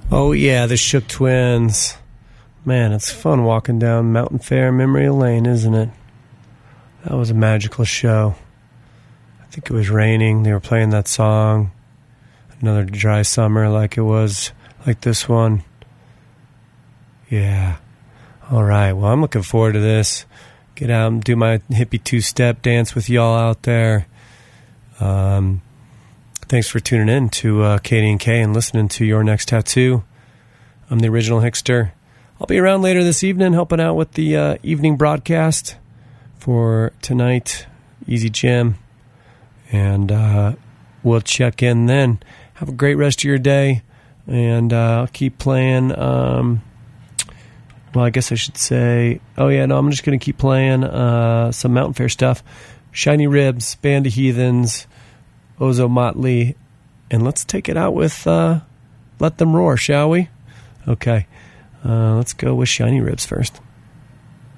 Oh, yeah, the Shook Twins. Man, it's fun walking down Mountain Fair Memory Lane, isn't it? That was a magical show. I think it was raining. They were playing that song. Another dry summer like it was, like this one. Yeah. All right. Well, I'm looking forward to this. Get out and do my hippie two-step dance with y'all out there. Thanks for tuning in to Katie and Kay and listening to Your Next Tattoo. I'm the original Hickster. I'll be around later this evening helping out with the evening broadcast for tonight, Easy Jim. And we'll check in then. Have a great rest of your day. And I'll keep playing. Well, I guess I should say... Oh, yeah, no, I'm just going to keep playing some Mountain Fair stuff. Shiny Ribs, Band of Heathens, Ozo Motley, and let's take it out with Let Them Roar, shall we? Okay, let's go with Shiny Ribs first.